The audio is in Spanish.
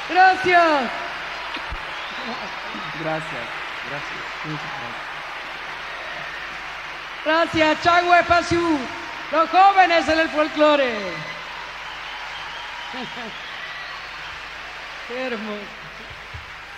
Gracias. Gracias, gracias, muchas gracias. Gracias, Chagüe Pasiu, los jóvenes en el folclore. Qué hermoso.